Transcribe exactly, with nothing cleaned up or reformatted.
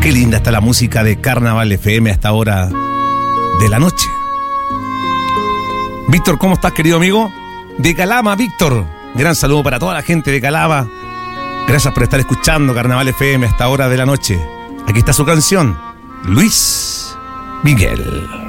Qué linda está la música de Carnaval F M a esta hora de la noche. Víctor, ¿cómo estás, querido amigo? De Calama, Víctor. Gran saludo para toda la gente de Calama. Gracias por estar escuchando Carnaval F M a esta hora de la noche. Aquí está su canción, Luis Miguel.